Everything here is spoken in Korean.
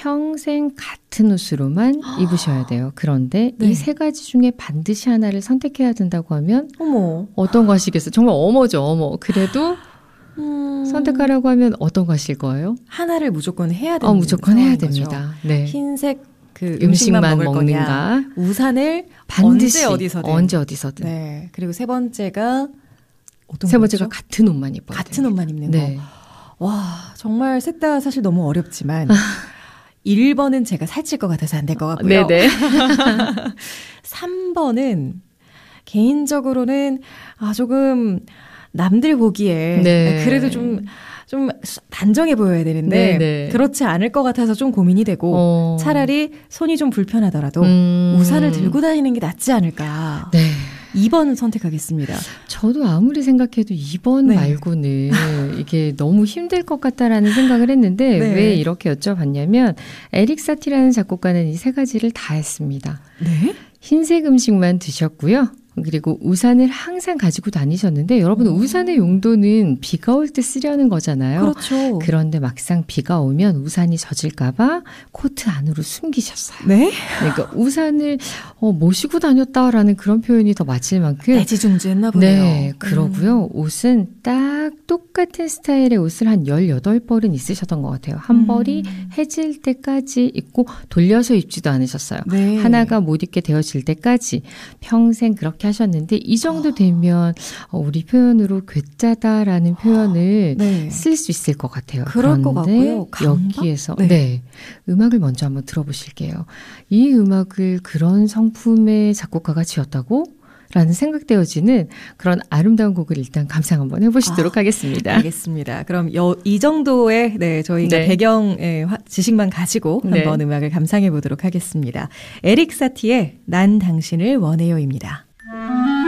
평생 같은 옷으로만 입으셔야 돼요. 그런데 네. 이 세 가지 중에 반드시 하나를 선택해야 된다고 하면 어머. 어떤 거 하시겠어요? 정말 어머죠, 어머. 그래도 선택하라고 하면 어떤 거 하실 거예요? 하나를 무조건 해야 되는 무조건 해야 거죠. 됩니다. 네. 흰색 그 음식만 먹을 먹는가? 거냐. 우산을 반드시 언제 어디서든. 네. 그리고 세 번째가 어떤 세 번째가 거죠? 같은 옷만 입어야 같은 됩니다. 옷만 입는 네. 거. 와, 정말 셋 다 사실 너무 어렵지만 1번은 제가 살찔 것 같아서 안 될 것 같고요. 네네. 3번은 개인적으로는 조금 남들 보기에 네. 그래도 좀 단정해 보여야 되는데 네네. 그렇지 않을 것 같아서 좀 고민이 되고 차라리 손이 좀 불편하더라도 우산을 들고 다니는 게 낫지 않을까. 네. 2번 선택하겠습니다. 저도 아무리 생각해도 2번 네. 말고는 이게 너무 힘들 것 같다라는 생각을 했는데 네. 왜 이렇게 여쭤봤냐면 에릭 사티라는 작곡가는 이 세 가지를 다 했습니다. 네? 흰색 음식만 드셨고요. 그리고 우산을 항상 가지고 다니셨는데 여러분 우산의 용도는 비가 올 때 쓰려는 거잖아요. 그렇죠. 그런데 막상 비가 오면 우산이 젖을까 봐 코트 안으로 숨기셨어요. 네? 그러니까 우산을 모시고 다녔다라는 그런 표현이 더 맞을 만큼 애지중지했나 보네요. 네, 그러고요. 옷은 딱 똑같은 스타일의 옷을 한 18벌은 있으셨던 것 같아요. 한 벌이 해질 때까지 입고 돌려서 입지도 않으셨어요. 네. 하나가 못 입게 되어질 때까지 평생 그렇게 하셨는데 이 정도 되면 우리 표현으로 괴짜다라는 표현을 네. 쓸 수 있을 것 같아요. 그럴 것 그런데 같고요. 강박? 여기에서 네. 음악을 먼저 한번 들어보실게요. 이 음악을 그런 성품의 작곡가가 지었다고? 라는 생각되어지는 그런 아름다운 곡을 일단 감상 한번 해보시도록 하겠습니다. 알겠습니다. 그럼 이 정도의 저희가 네. 배경 지식만 가지고 네. 한번 음악을 감상해 보도록 하겠습니다. 에릭 사티의 난 당신을 원해요입니다.